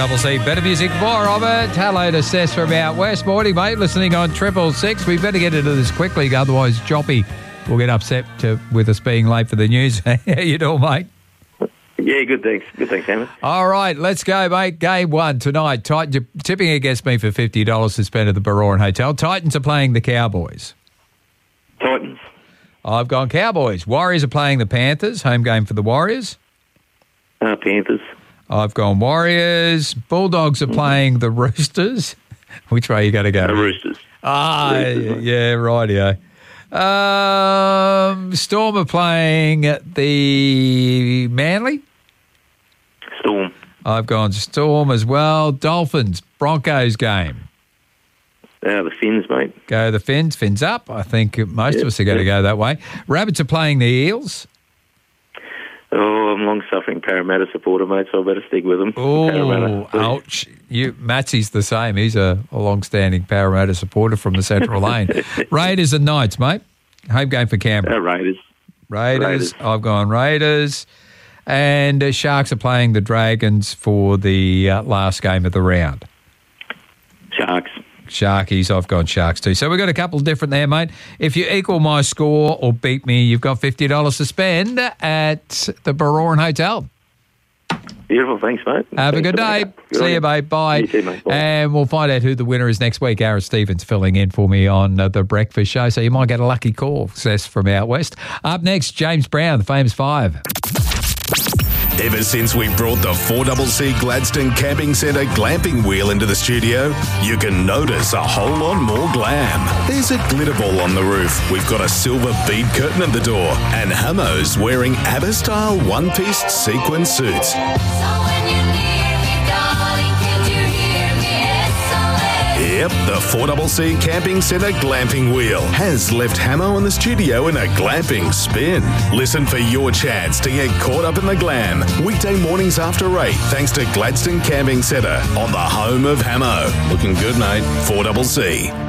4CC, better music for Robert. Hello to Sess from out west. Morning, mate. Listening on 666. We better get into this quickly, otherwise Joppy will get upset with us being late for the news. How you doing, mate? Yeah, good, thanks. Good, thanks, Hammond. All right, let's go, mate. Game one tonight. Titans tipping against me for $50 to spend at the Baroran Hotel. Titans are playing the Cowboys. Titans. I've gone Cowboys. Warriors are playing the Panthers. Home game for the Warriors. Panthers. I've gone Warriors. Bulldogs are playing the Roosters. Which way are you going to go? The Roosters. Roosters, yeah, rightio. Storm are playing the Manly. Storm. I've gone Storm as well. Dolphins, Broncos game. The Finns, mate. Go the Finns. Finns up. I think most of us are going to go that way. Rabbits are playing the Eels. Oh, I'm long-suffering Parramatta supporter, mate, so I better stick with them. Oh, ouch. Matsy's the same. He's a long-standing Parramatta supporter from the Central Lane. Raiders and Knights, mate. Home game for Canberra. Raiders. I've gone Raiders. And Sharks are playing the Dragons for the last game of the round. Sharkies, I've gone Sharks too. So we've got a couple different there, mate. If you equal my score or beat me, you've got $50 to spend at the Baroran Hotel. Beautiful, thanks, mate. Have a good day. See you, mate. Bye. You too, mate. Bye. And we'll find out who the winner is next week. Aaron Stevens filling in for me on The Breakfast Show, so you might get a lucky call, Sess from out west. Up next, James Brown, the famous Five. Ever since we brought the 4CC Gladstone Camping Centre glamping wheel into the studio, you can notice a whole lot more glam. There's a glitter ball on the roof, we've got a silver bead curtain at the door, and Hamo's wearing ABBA-style one-piece sequin suits. Yep, the 4CC Camping Centre glamping wheel has left Hamo in the studio in a glamping spin. Listen for your chance to get caught up in the glam. Weekday mornings after 8, thanks to Gladstone Camping Centre on the home of Hamo. Looking good, mate. 4CC.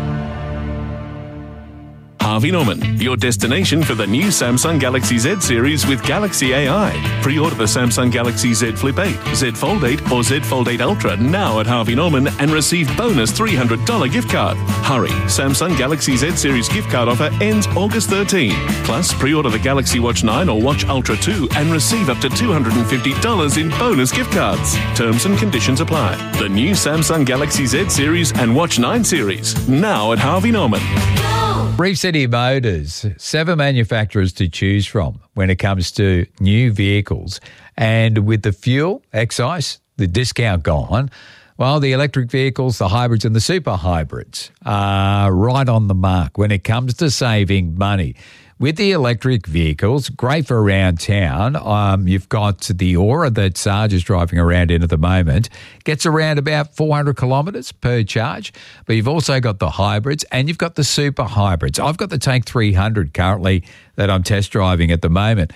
Harvey Norman, your destination for the new Samsung Galaxy Z series with Galaxy AI. Pre-order the Samsung Galaxy Z Flip 8, Z Fold 8 or Z Fold 8 Ultra now at Harvey Norman and receive bonus $300 gift card. Hurry, Samsung Galaxy Z series gift card offer ends August 13. Plus, pre-order the Galaxy Watch 9 or Watch Ultra 2 and receive up to $250 in bonus gift cards. Terms and conditions apply. The new Samsung Galaxy Z series and Watch 9 series now at Harvey Norman. Reef City Motors, 7 manufacturers to choose from when it comes to new vehicles. And with the fuel excise, the discount gone, well, the electric vehicles, the hybrids and the super hybrids are right on the mark when it comes to saving money. With the electric vehicles, great for around town. You've got the Aura that Sarge is driving around in at the moment. Gets around about 400 kilometres per charge. But you've also got the hybrids and you've got the super hybrids. I've got the Tank 300 currently that I'm test driving at the moment.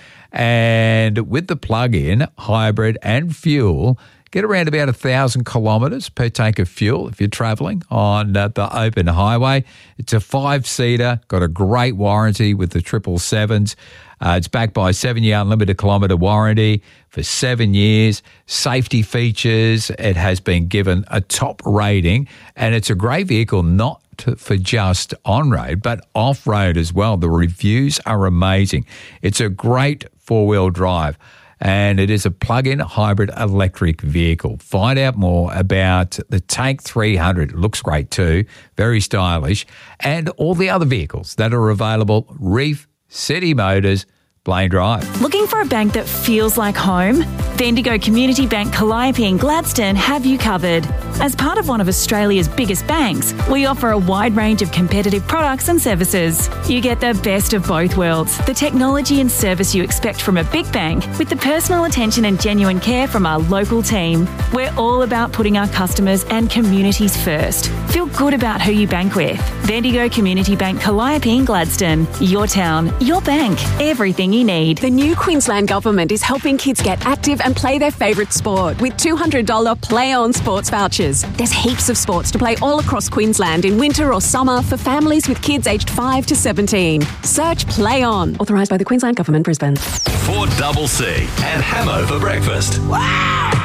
And with the plug-in, hybrid and fuel, get around about 1,000 kilometres per tank of fuel if you're travelling on the open highway. It's a 5-seater, got a great warranty with the 777s. It's backed by a 7-year unlimited kilometre warranty for 7 years. Safety features, it has been given a top rating, and it's a great vehicle not for just on-road, but off-road as well. The reviews are amazing. It's a great four-wheel drive. And it is a plug-in hybrid electric vehicle. Find out more about the Tank 300. It looks great too, very stylish. And all the other vehicles that are available, Reef City Motors, Blaine Drive. Looking for a bank that feels like home? Bendigo Community Bank Calliope and Gladstone have you covered. As part of one of Australia's biggest banks, we offer a wide range of competitive products and services. You get the best of both worlds, the technology and service you expect from a big bank with the personal attention and genuine care from our local team. We're all about putting our customers and communities first. Feel good about who you bank with. Bendigo Community Bank Calliope and Gladstone. Your town, your bank, everything you need. The new Queensland Government is helping kids get active and play their favourite sport with $200 Play On sports vouchers. There's heaps of sports to play all across Queensland in winter or summer for families with kids aged 5 to 17. Search Play On. Authorised by the Queensland Government, Brisbane. 4CC and Hamo for breakfast. Wow!